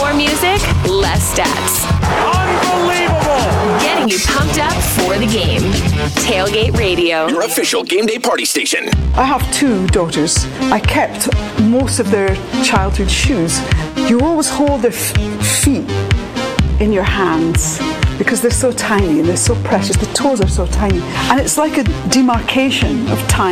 More music, less stats. Unbelievable! Getting you pumped up for the game. Tailgate Radio. Your official game day party station. I have 2 daughters. I kept most of their childhood shoes. You always hold their feet in your hands because they're so tiny and they're so precious. The toes are so tiny. And it's like a demarcation of time.